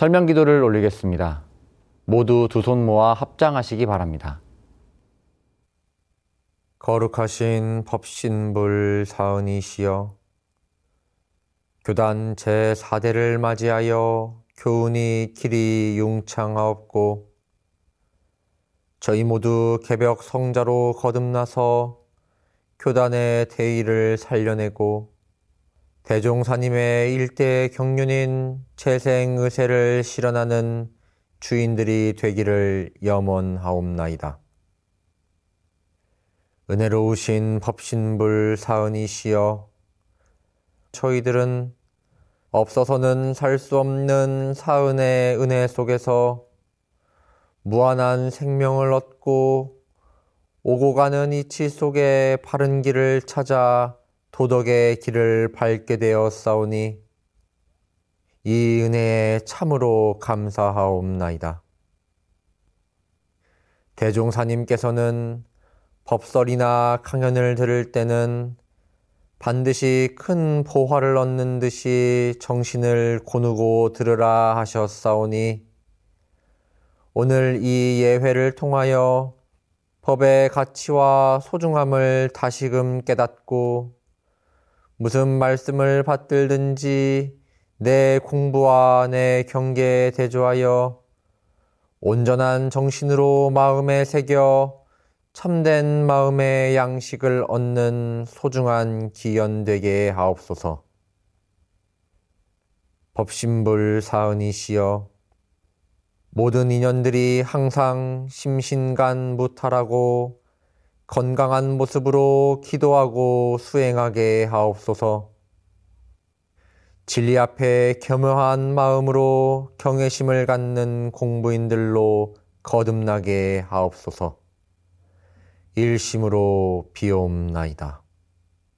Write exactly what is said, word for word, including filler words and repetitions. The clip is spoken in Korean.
설명 기도를 올리겠습니다. 모두 두 손 모아 합장하시기 바랍니다. 거룩하신 법신불 사은이시여, 교단 제사 대를 맞이하여 교훈이 길이 융창하옵고 저희 모두 개벽 성자로 거듭나서 교단의 대의를 살려내고 대종사님의 일대 경륜인 재생의세를 실현하는 주인들이 되기를 염원하옵나이다. 은혜로우신 법신불 사은이시여, 저희들은 없어서는 살 수 없는 사은의 은혜 속에서 무한한 생명을 얻고 오고 가는 이치 속에 바른 길을 찾아 도덕의 길을 밟게 되었사오니 이 은혜에 참으로 감사하옵나이다. 대종사님께서는 법설이나 강연을 들을 때는 반드시 큰 보화를 얻는 듯이 정신을 고누고 들으라 하셨사오니 오늘 이 예회를 통하여 법의 가치와 소중함을 다시금 깨닫고 무슨 말씀을 받들든지 내 공부와 내 경계에 대조하여 온전한 정신으로 마음에 새겨 참된 마음의 양식을 얻는 소중한 기연 되게 하옵소서. 법신불 사은이시여, 모든 인연들이 항상 심신간 무탈하고 건강한 모습으로 기도하고 수행하게 하옵소서. 진리 앞에 겸허한 마음으로 경외심을 갖는 공부인들로 거듭나게 하옵소서. 일심으로 비옵나이다.